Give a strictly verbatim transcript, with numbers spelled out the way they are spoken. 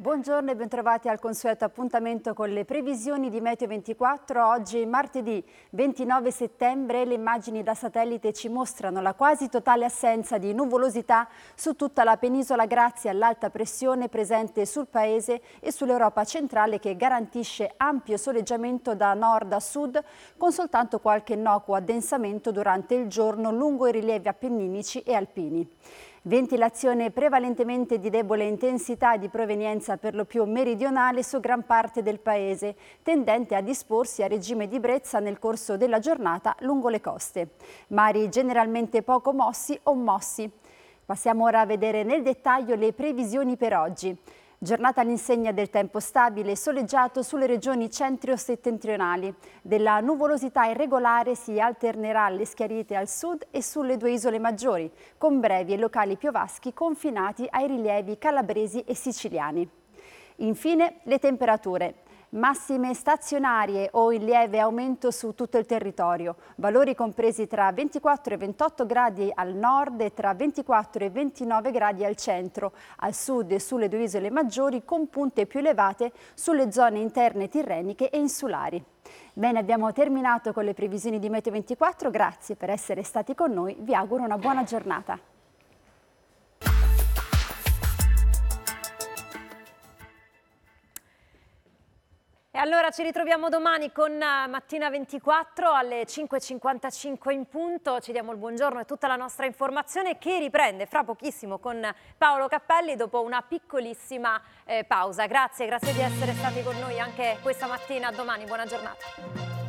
Buongiorno e bentrovati al consueto appuntamento con le previsioni di Meteo ventiquattro. Oggi martedì ventinove settembre le immagini da satellite ci mostrano la quasi totale assenza di nuvolosità su tutta la penisola grazie all'alta pressione presente sul paese e sull'Europa centrale che garantisce ampio soleggiamento da nord a sud con soltanto qualche innocuo addensamento durante il giorno lungo i rilievi appenninici e alpini. Ventilazione prevalentemente di debole intensità e di provenienza per lo più meridionale su gran parte del paese, tendente a disporsi a regime di brezza nel corso della giornata lungo le coste. Mari generalmente poco mossi o mossi. Passiamo ora a vedere nel dettaglio le previsioni per oggi. Giornata all'insegna del tempo stabile e soleggiato sulle regioni centro-settentrionali. Della nuvolosità irregolare si alternerà alle schiarite al sud e sulle due isole maggiori, con brevi e locali piovaschi confinati ai rilievi calabresi e siciliani. Infine, le temperature. Massime stazionarie o in lieve aumento su tutto il territorio, valori compresi tra ventiquattro e ventotto gradi al nord e tra ventiquattro e ventinove gradi al centro, al sud e sulle due isole maggiori con punte più elevate sulle zone interne tirreniche e insulari. Bene, abbiamo terminato con le previsioni di Meteo ventiquattro, grazie per essere stati con noi, vi auguro una buona giornata. E allora ci ritroviamo domani con Mattina ventiquattro alle cinque e cinquantacinque in punto. Ci diamo il buongiorno e tutta la nostra informazione che riprende fra pochissimo con Paolo Cappelli dopo una piccolissima eh, pausa. Grazie, grazie di essere stati con noi anche questa mattina. A domani, buona giornata.